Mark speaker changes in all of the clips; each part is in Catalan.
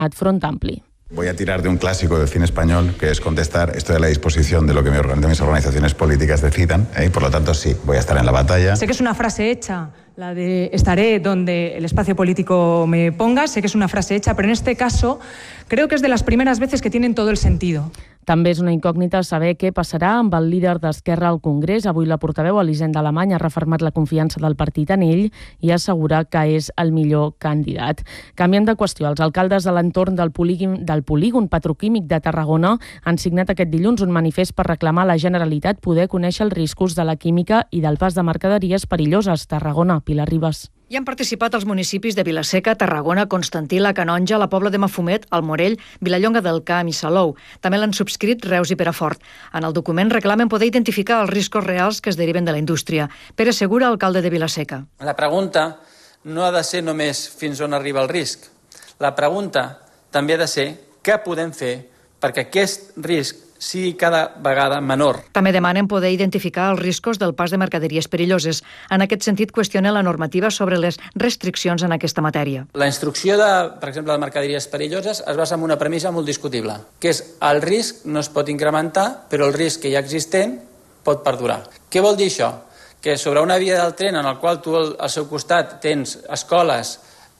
Speaker 1: anomenat Front Ampli.
Speaker 2: Voy a tirar de un clásico del cine español, que es contestar, estoy a la disposición de lo que mis organizaciones políticas decidan, y por lo tanto sí, voy a estar en la batalla.
Speaker 3: Sé que es una frase hecha, la de estaré donde el espacio político me ponga, sé que es una frase hecha, pero en este caso creo que es de las primeras veces que tienen todo el sentido.
Speaker 1: També és una incògnita saber què passarà amb el líder d'Esquerra al Congrés. Avui la portaveu Elisenda Alemany ha refermat la confiança del partit en ell i ha assegurat que és el millor candidat. Canviant de qüestió, els alcaldes de l'entorn del polígon petroquímic de Tarragona han signat aquest dilluns un manifest per reclamar a la Generalitat poder conèixer els riscos de la química i del pas de mercaderies perilloses. Tarragona, Pilar Ribas.
Speaker 4: Hi han participat els municipis de Vilaseca, Tarragona, Constantí, la Canonja, la Pobla de Mafumet, el Morell, Vilallonga del Camp i Salou. També l'han subscrit Reus i Perafort. En el document reclamen poder identificar els riscos reals que es deriven de la indústria. Pere Segura, alcalde de Vilaseca.
Speaker 5: La pregunta no ha de ser només fins on arriba el risc. La pregunta també ha de ser què podem fer perquè aquest risc sigui cada vegada menor.
Speaker 4: També demanen poder identificar els riscos del pas de mercaderies perilloses. En aquest sentit, qüestionen la normativa sobre les restriccions en aquesta matèria.
Speaker 5: La instrucció, per exemple, de mercaderies perilloses es basa en una premissa molt discutible, que és el risc no es pot incrementar, però el risc que ja existent pot perdurar. Què vol dir això? Que sobre una via del tren en el qual tu al seu costat tens escoles,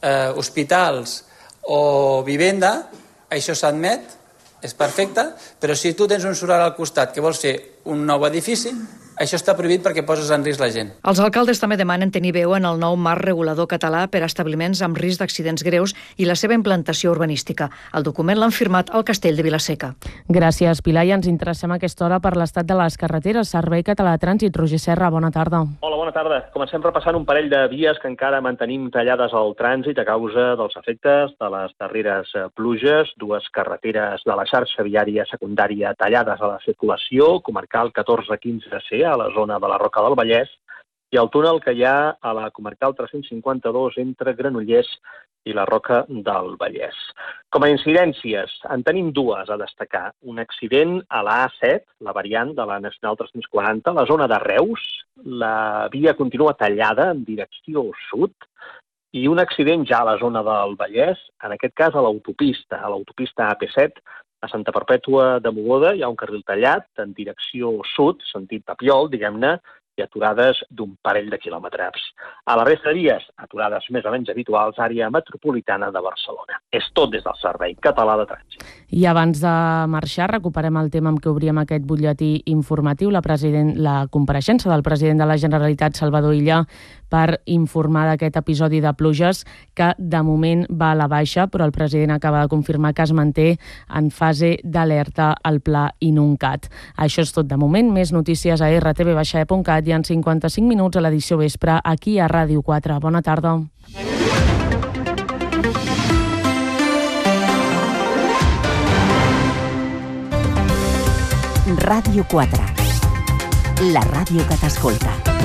Speaker 5: hospitals o vivenda, això s'admet, és perfecte, però si tu tens un solar al costat que vols fer un nou edifici, això està prohibit perquè poses en risc la gent.
Speaker 4: Els alcaldes també demanen tenir veu en el nou marc regulador català per a establiments amb risc d'accidents greus i la seva implantació urbanística. El document l'han firmat al Castell de Vilaseca.
Speaker 1: Gràcies, Pilar. I ens interessem a aquesta hora per l'estat de les carreteres. Servei Català de Trànsit. Roger Serra, bona tarda.
Speaker 6: Hola, bona tarda. Comencem repassant un parell de vies que encara mantenim tallades al trànsit a causa dels efectes de les darreres pluges. Dues carreteres de la xarxa viària secundària tallades a la circulació, comarcal 1415C, a la zona de la Roca del Vallès, i el túnel que hi ha a la comarcal 352 entre Granollers i la Roca del Vallès. Com a incidències, en tenim dues a destacar. Un accident a la A7, la variant de la Nacional 340, a la zona de Reus. La via continua tallada en direcció sud, i un accident ja a la zona del Vallès, en aquest cas a l'autopista AP7, a Santa Perpètua de Mogoda hi ha un carril tallat en direcció sud, sentit Papiol, diguem-ne, i aturades d'un parell de quilòmetres. A la resta de vies, aturades més o menys habituals, àrea metropolitana de Barcelona. És tot des del Servei Català de Trànsit.
Speaker 1: I abans de marxar, recuperem el tema amb què obríem aquest butlletí informatiu, la compareixença del president de la Generalitat, Salvador Illa, per informar d'aquest episodi de pluges que de moment va a la baixa, però el president acaba de confirmar que es manté en fase d'alerta al pla Inuncat. Això és tot de moment. Més notícies a rtv-e.cat i en 55 minuts a l'edició vespre aquí a Ràdio 4. Bona tarda.
Speaker 7: Ràdio 4. La ràdio que t'escolta.